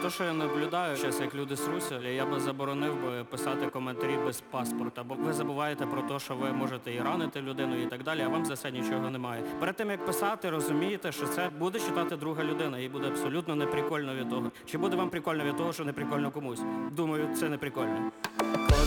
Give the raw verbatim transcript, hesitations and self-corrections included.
то, що я наблюдаю, зараз як люди сруся, я би заборонив би писати коментарі без паспорта, бо ви забуваєте про те, що ви можете і ранити людину і так далі, а вам за це нічого немає. Перед тим, як писати, розумієте, що це буде читати друга людина, і буде абсолютно неприкольно від того. Чи буде вам прикольно від того, що неприкольно комусь? Думаю, це не прикольно.